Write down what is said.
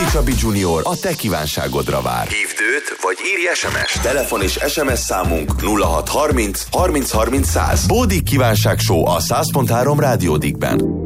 Csabi Junior a te kívánságodra vár. Hívd őt, vagy írj SMS-t. Telefon és SMS számunk 0630 30 30 100. Bódik kívánság show a 100.3 Rádiódikben.